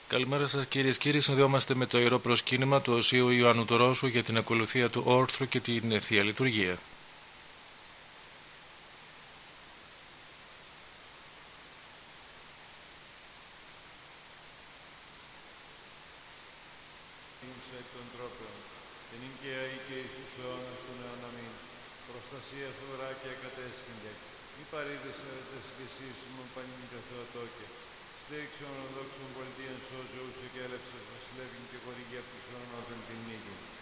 Καλημέρα σας κυρίες και κύριοι. Συνδεόμαστε με το ιερό προσκύνημα του Οσίου Ιωάννου του Ρώσου για την ακολουθία του όρθρου και την Θεία Λειτουργία. Εκ των τρόπεων, την οικαία και εις τους αιώνας των αιών αμήν. Προστασία φθορά και κατέσχυνται. Μη παρείδες αιρετές και εσείς ημών πανήν και Θεοτόκε. Στήριξε ονοδόξων πολιτείων σώζε ούσε και έλευσες βασιλεύειν και χορηγεί από τους ονότων την νίκη.